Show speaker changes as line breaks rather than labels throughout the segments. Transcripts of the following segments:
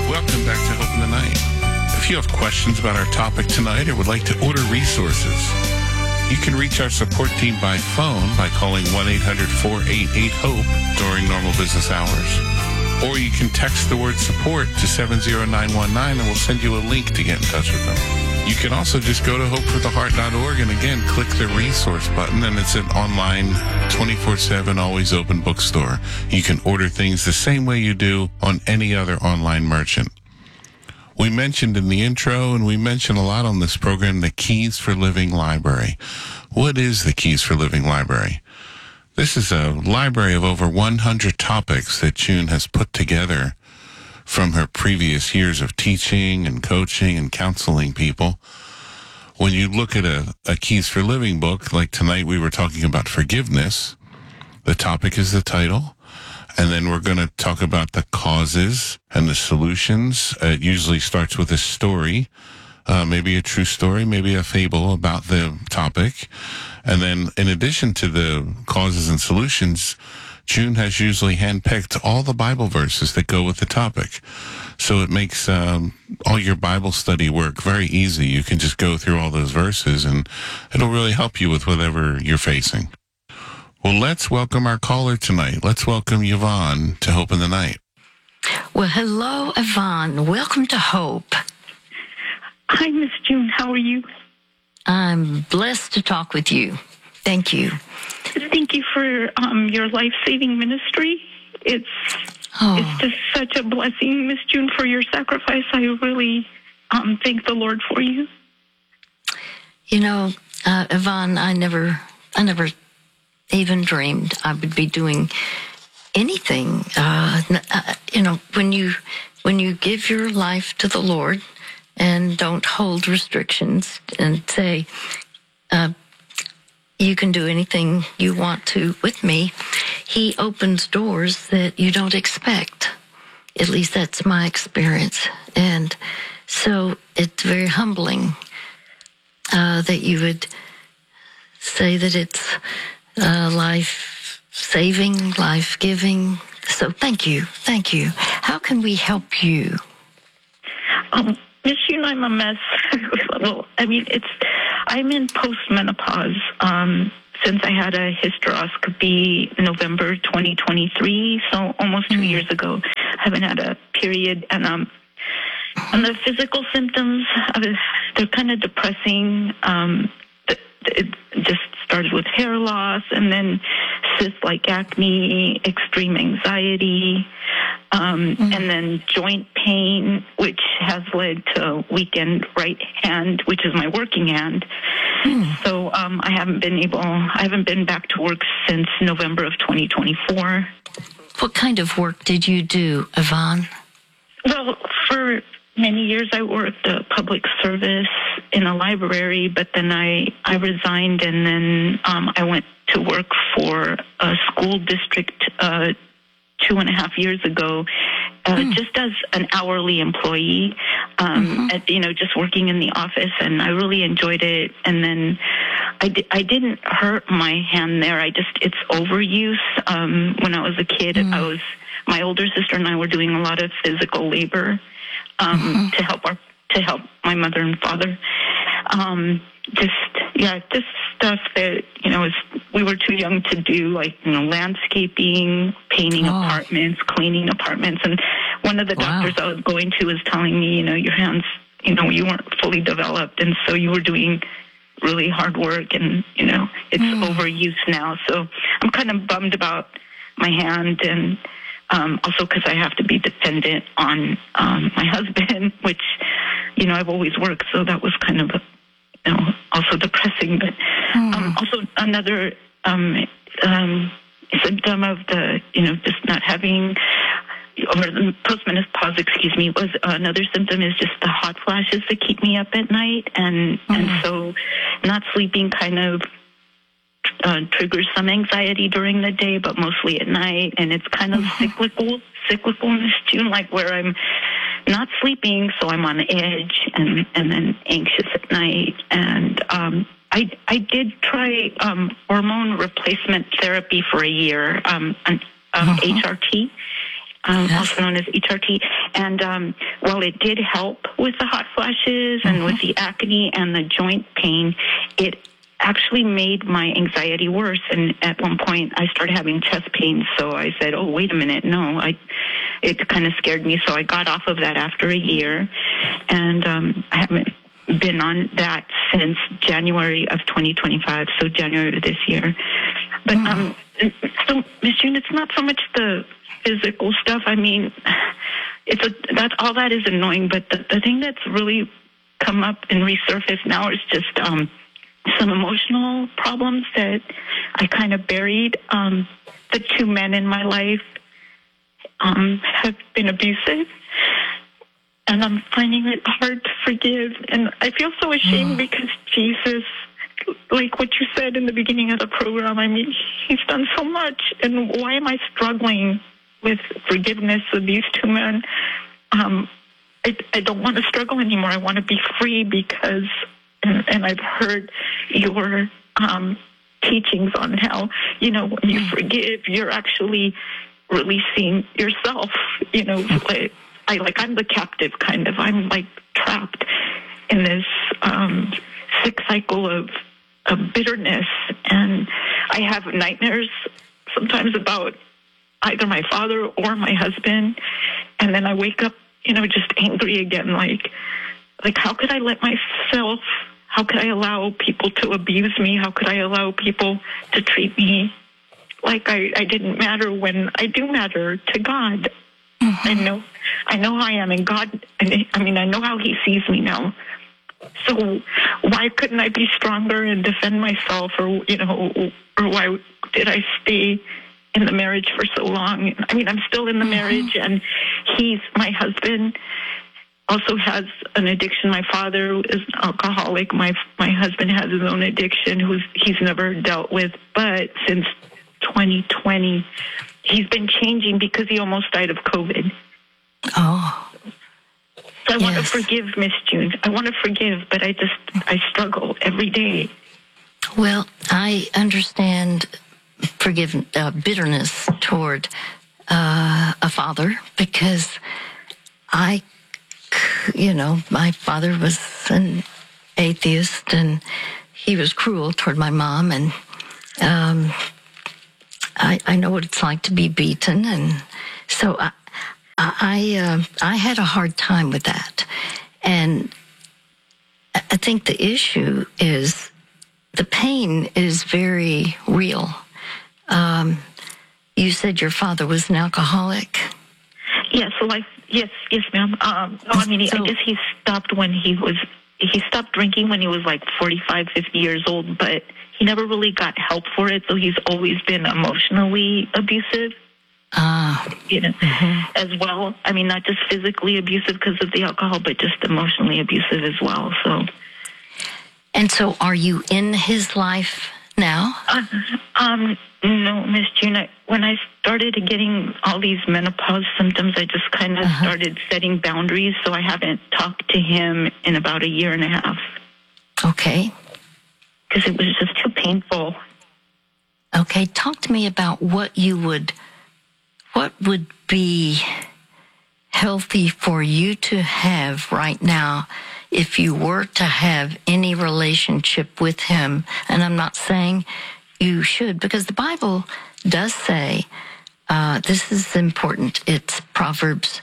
Welcome back to Hope in the Night. If you have questions about our topic tonight or would like to order resources, you can reach our support team by phone by calling 1-800-488-HOPE during normal business hours. Or you can text the word support to 70919 and we'll send you a link to get in touch with them. You can also just go to hopefortheheart.org and again, click the resource button, and it's an online 24/7 always open bookstore. You can order things the same way you do on any other online merchant. We mentioned in the intro, and we mention a lot on this program, the Keys for Living Library. What is the Keys for Living Library? This is a library of over 100 topics that June has put together from her previous years of teaching and coaching and counseling people. When you look at a Keys for Living book, like tonight we were talking about forgiveness, the topic is the title. And then we're going to talk about the causes and the solutions. It usually starts with a story, maybe a true story, maybe a fable about the topic. And then in addition to the causes and solutions, June has usually handpicked all the Bible verses that go with the topic. So it makes all your Bible study work very easy. You can just go through all those verses and it'll really help you with whatever you're facing. Well, let's welcome our caller tonight. Let's welcome Yvonne to Hope in the Night.
Well, hello, Yvonne. Welcome to Hope.
Hi, Miss June. How are you?
I'm blessed to talk with you. Thank you.
Thank you for your life-saving ministry. It's just such a blessing, Miss June, for your sacrifice. I really thank the Lord for you.
You know, Yvonne, I never even dreamed I would be doing anything. When you give your life to the Lord and don't hold restrictions and say, you can do anything you want to with me, He opens doors that you don't expect. At least that's my experience. And so it's very humbling that you would say that it's life-saving, life-giving. So thank you. Thank you. How can we help you?
Miss June, I'm a mess. Well, I'm in postmenopause since I had a hysteroscopy November 2023, so almost 2 years ago. I haven't had a period, and the physical symptoms, they're kind of depressing. It just started with hair loss, and then cyst-like acne, extreme anxiety, and then joint pain, which has led to weakened right hand, which is my working hand. So I haven't been back to work since November of 2024.
What kind of work did you do, Yvonne?
Well, for many years I worked public service in a library, but then I resigned, and then I went to work for a school district 2.5 years ago, just as an hourly employee, just working in the office, and I really enjoyed it. And then I didn't hurt my hand there. It's overuse. When I was a kid, my older sister and I were doing a lot of physical labor to help my mother and father. Just stuff that, we were too young to do, like, landscaping, painting apartments, cleaning apartments. And one of the doctors I was going to was telling me, your hands, you weren't fully developed. And so you were doing really hard work, and, it's overuse now. So I'm kind of bummed about my hand, and also because I have to be dependent on my husband, which, I've always worked. So that was kind of also depressing, but also another symptom of the, just not having, or the postmenopause, was another symptom is just the hot flashes that keep me up at night, and so not sleeping kind of triggers some anxiety during the day, but mostly at night, and it's kind of cyclical in this June, like where I'm not sleeping, so I'm on edge and then anxious at night. And I did try hormone replacement therapy for a year, HRT, also known as HRT. And while it did help with the hot flashes and with the acne and the joint pain, it actually made my anxiety worse. And at one point, I started having chest pains. So I said, "Oh, wait a minute, no." It kind of scared me. So I got off of that after a year, and I haven't been on that since January of 2025. So January of this year. But so, Miss June, it's not so much the physical stuff. I mean, that's all that is annoying. But the thing that's really come up and resurfaced now is just some emotional problems that I kind of buried. The two men in my life have been abusive, and I'm finding it hard to forgive. And I feel so ashamed because Jesus, like what you said in the beginning of the program, I mean, he's done so much. And why am I struggling with forgiveness of these two men? I don't want to struggle anymore. I want to be free because, and I've heard your teachings on how, when you forgive, you're actually releasing yourself. I'm the captive kind of. I'm like trapped in this sick cycle of bitterness, and I have nightmares sometimes about either my father or my husband, and then I wake up, just angry again, like how could I let myself, how could I allow people to abuse me? How could I allow people to treat me like I didn't matter when I do matter to God? I know how I am in God. I know how he sees me now. So why couldn't I be stronger and defend myself, or why did I stay in the marriage for so long? I mean, I'm still in the marriage, and my husband also has an addiction. My father is an alcoholic. My husband has his own addiction, he's never dealt with. But since 2020, he's been changing because he almost died of COVID.
Oh.
So I want to forgive, Miss June. I want to forgive, but I struggle every day.
Well, I understand bitterness toward a father, because my father was an atheist, and he was cruel toward my mom, and I know what it's like to be beaten, and so I had a hard time with that. And I think the issue is the pain is very real. You said your father was an alcoholic?
Yes, yes, ma'am. I guess he stopped he stopped drinking when he was like 45, 50 years old, but he never really got help for it, so he's always been emotionally abusive. As well. I mean, not just physically abusive because of the alcohol, but just emotionally abusive as well. So.
And so, are you in his life now?
No, Miss June. When I started getting all these menopause symptoms, I just kind of started setting boundaries. So I haven't talked to him in about a year and a half.
Okay.
Because it was just too painful.
Okay, talk to me about what would be healthy for you to have right now if you were to have any relationship with him. And I'm not saying you should, because the Bible does say, this is important. It's Proverbs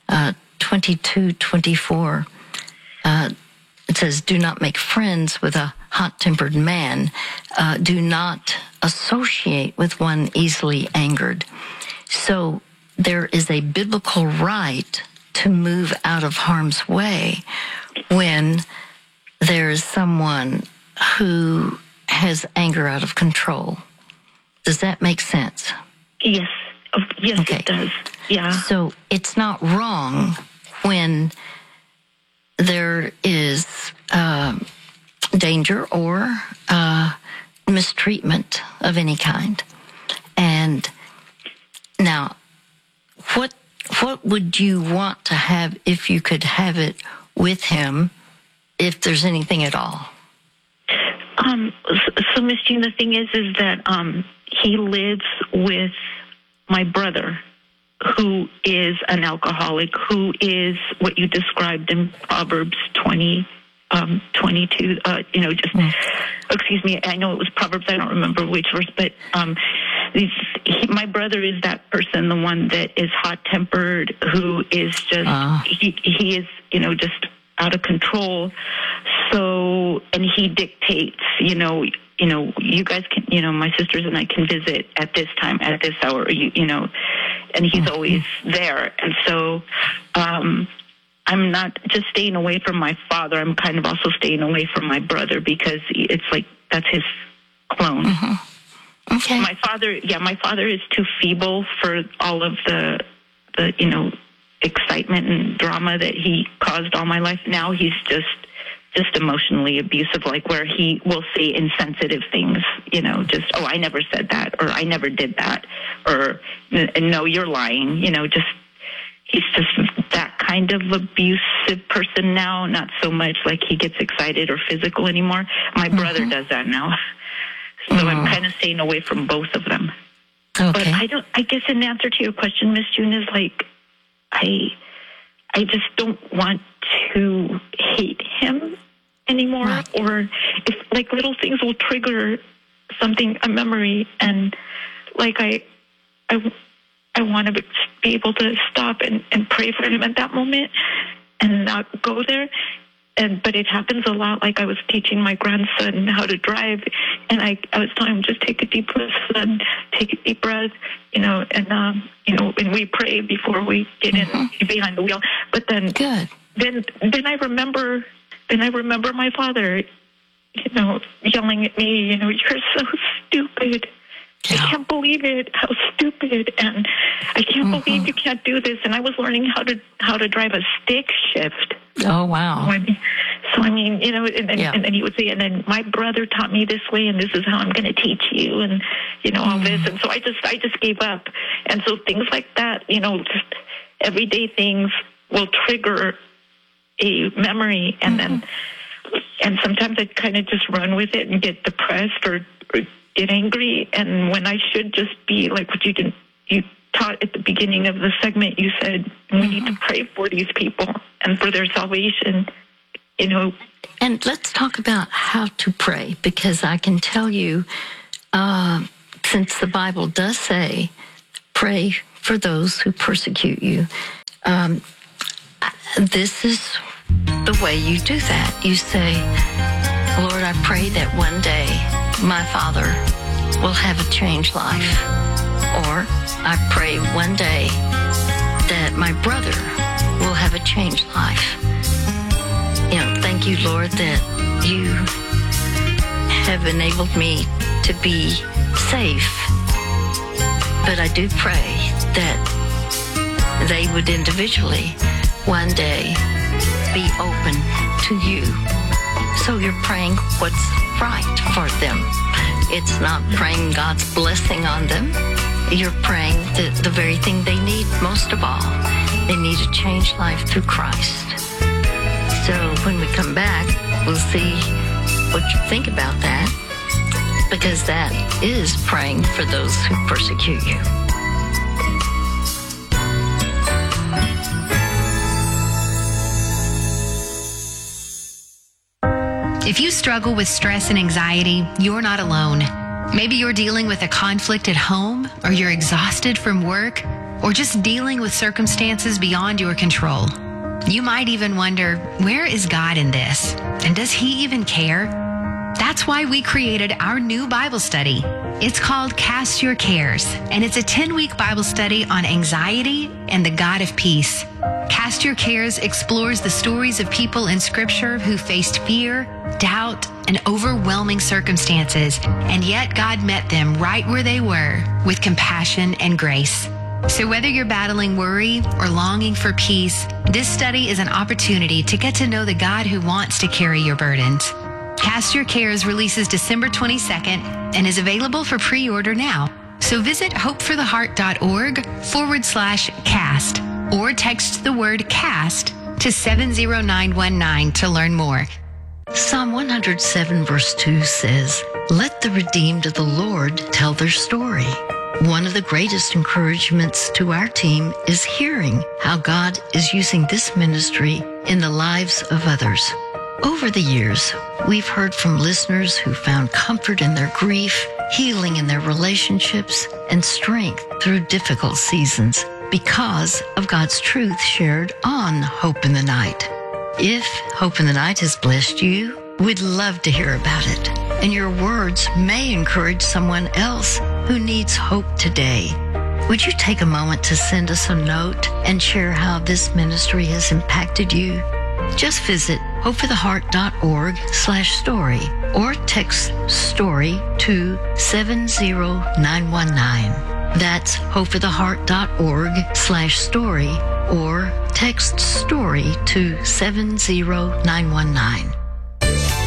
22:24. It says, "Do not make friends with a hot-tempered man. Do not associate with one easily angered." So there is a biblical right to move out of harm's way when there is someone who has anger out of control. Does that make sense?
Yes. Yes,
okay.
It does. Yeah.
So it's not wrong when there is danger or mistreatment of any kind. And now, what would you want to have if you could have it with him, if there's anything at all?
So Miss Jean, the thing is that he lives with my brother, who is an alcoholic, who is what you described in Proverbs 22, excuse me, I know it was Proverbs, I don't remember which verse, but my brother is that person, the one that is hot-tempered, who is just, he is, just out of control. So, and he dictates, you guys can, my sisters and I can visit at this time, at this hour, and he's always there. And so, I'm not just staying away from my father. I'm kind of also staying away from my brother because it's like that's his clone.
Mm-hmm. Okay.
My father is too feeble for all of the excitement and drama that he caused all my life. Now he's just emotionally abusive, like where he will say insensitive things, I never said that, or I never did that, or no, you're lying, he's just that kind of abusive person now, not so much like he gets excited or physical anymore. My brother does that now. So I'm kind of staying away from both of them.
Okay.
But I guess in answer to your question, Miss June, is like, I just don't want to hate him anymore, right. Or if like little things will trigger a memory, and like I want to be able to stop and pray for him at that moment and not go there. But it happens a lot. Like I was teaching my grandson how to drive, and I was telling him, just take a deep breath, son, take a deep breath, and we pray before we get in behind the wheel. But then, then I remember my father, yelling at me, you're so stupid. I can't believe it, how stupid, and I can't believe you can't do this. And I was learning how to drive a stick shift.
Oh, wow.
So, and then he would say, and then my brother taught me this way, and this is how I'm going to teach you, and, all this. And so I just gave up. And so things like that, just everyday things will trigger a memory, and then, and sometimes I kind of just run with it and get depressed or get angry. And when I should just be like what you taught at the beginning of the segment, you said we need to pray for these people and for their salvation,
And let's talk about how to pray, because I can tell you, since the Bible does say, pray for those who persecute you, this is the way you do that. You say, Lord, I pray that one day my father will have a changed life. Or I pray one day that my brother will have a changed life. Thank you, Lord, that you have enabled me to be safe. But I do pray that they would individually one day be open to you. So you're praying what's right for them. It's not praying God's blessing on them. You're praying the very thing they need most of all. They need a changed life through Christ. So when we come back, we'll see what you think about that, because that is praying for those who persecute you.
If you struggle with stress and anxiety, you're not alone. Maybe you're dealing with a conflict at home, or you're exhausted from work, or just dealing with circumstances beyond your control. You might even wonder, where is God in this? And does he even care? That's why we created our new Bible study. It's called Cast Your Cares, and it's a 10-week Bible study on anxiety and the God of peace. Cast Your Cares explores the stories of people in Scripture who faced fear, doubt, and overwhelming circumstances, and yet God met them right where they were with compassion and grace. So whether you're battling worry or longing for peace, this study is an opportunity to get to know the God who wants to carry your burdens. Cast Your Cares releases December 22nd and is available for pre-order now. So visit hopefortheheart.org/cast or text the word CAST to 70919 to learn more.
Psalm 107 verse 2 says, "Let the redeemed of the Lord tell their story. One of the greatest encouragements to our team is hearing how God is using this ministry in the lives of others. Over the years, we've heard from listeners who found comfort in their grief, healing in their relationships, and strength through difficult seasons because of God's truth shared on Hope in the Night. If Hope in the Night has blessed you, we'd love to hear about it. And your words may encourage someone else who needs hope today. Would you take a moment to send us a note and share how this ministry has impacted you? Just visit hopefortheheart.org/story or text STORY to 70919. That's hopefortheheart.org/story or text STORY to 70919.